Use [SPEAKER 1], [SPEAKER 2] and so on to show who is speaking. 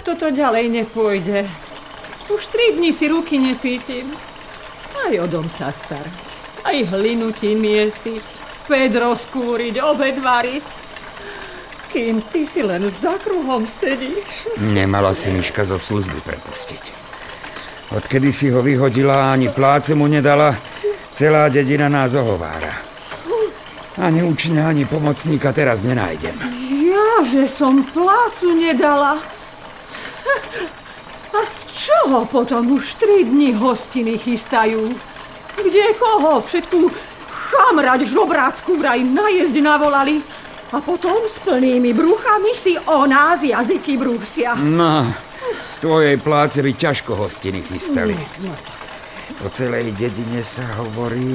[SPEAKER 1] takto to ďalej nepôjde. Už 3 dni si ruky necítim. Aj o dom sa starať, aj hlinu ti miesiť, päť rozkúriť, obed variť. Kým ty si len za kruhom sedíš.
[SPEAKER 2] Nemala si Miška zo služby prepustiť. Odkedy si ho vyhodila, ani pláce mu nedala, celá dedina nás ohovára. Ani učňa, ani pomocníka teraz nenájdem.
[SPEAKER 1] Ja, že som plácu nedala. A z čoho potom už 3 dni hostiny chystajú? Kde koho všetku chamrať žobrácku vraj najesť navolali? A potom s plnými bruchami si o nás jazyky brúsia.
[SPEAKER 2] No, z tvojej pláce by ťažko hostiny chystali. Po celej dedine sa hovorí,